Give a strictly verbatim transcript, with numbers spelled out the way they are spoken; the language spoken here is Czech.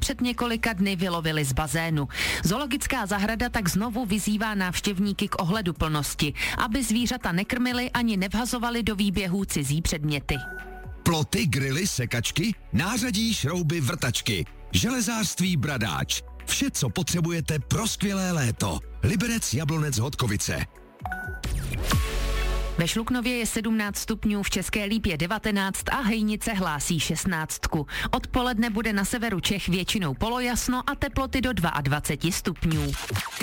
před několika dny vylovili z bazénu. Zoologická zahrada tak znovu vyzývá návštěvníky k ohleduplnosti, aby zvířata nekrmili ani nevhazovali do výběhů cizí předměty. Ploty, grily, sekačky, nářadí, šrouby, vrtačky, železářství Bradáč. Vše, co potřebujete pro skvělé léto. Liberec Jablonec Hodkovice. Ve Šluknově je sedmnáct stupňů, v České Lípě devatenáct a Hejnice hlásí šestnáctku. Odpoledne bude na severu Čech většinou polojasno a teploty do dvacet dva stupňů.